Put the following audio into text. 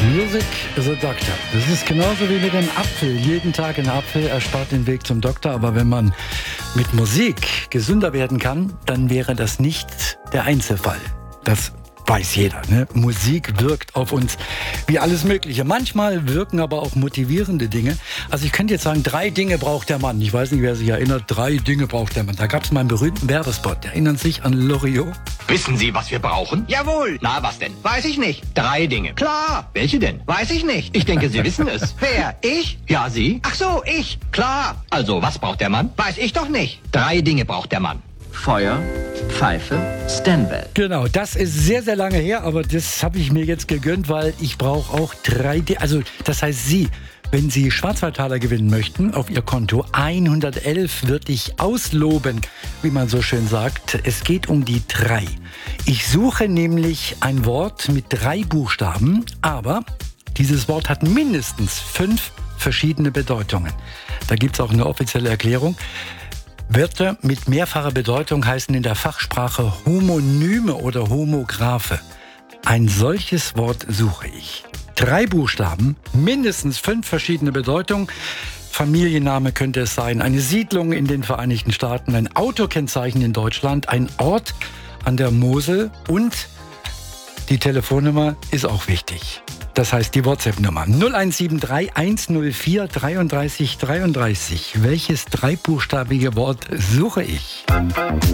Music is a doctor. Das ist genauso wie mit dem Apfel. Jeden Tag ein Apfel erspart den Weg zum Doktor. Aber wenn man mit Musik gesünder werden kann, dann wäre das nicht der Einzelfall. Das weiß jeder, ne? Musik wirkt auf uns wie alles Mögliche. Manchmal wirken aber auch motivierende Dinge. Also ich könnte jetzt sagen, 3 Dinge braucht der Mann. Ich weiß nicht, wer sich erinnert. 3 Dinge braucht der Mann. Da gab es mal einen berühmten Werbespot. Erinnern Sie sich an Loriot? Wissen Sie, was wir brauchen? Jawohl. Na, was denn? Weiß ich nicht. 3 Dinge. Klar. Welche denn? Weiß ich nicht. Ich denke, Sie wissen es. Wer? Ich? Ja, Sie? Ach so, ich. Klar. Also, was braucht der Mann? Weiß ich doch nicht. 3 Dinge braucht der Mann. Feuer, Pfeife, Stanwell. Genau, das ist sehr, sehr lange her, aber das habe ich mir jetzt gegönnt, weil ich brauche auch 3 Dinge. Also, das heißt, Sie, wenn Sie Schwarzwaldtaler gewinnen möchten auf Ihr Konto, 111 würde ich ausloben, wie man so schön sagt. Es geht um die 3. Ich suche nämlich ein Wort mit 3 Buchstaben, aber dieses Wort hat mindestens 5 verschiedene Bedeutungen. Da gibt es auch eine offizielle Erklärung. Wörter mit mehrfacher Bedeutung heißen in der Fachsprache Homonyme oder Homographe. Ein solches Wort suche ich. 3 Buchstaben, mindestens 5 verschiedene Bedeutungen. Familienname könnte es sein, eine Siedlung in den Vereinigten Staaten, ein Autokennzeichen in Deutschland, ein Ort an der Mosel und die Telefonnummer ist auch wichtig. Das heißt die WhatsApp-Nummer 0173 104 33 33. Welches 3-buchstabige Wort suche ich?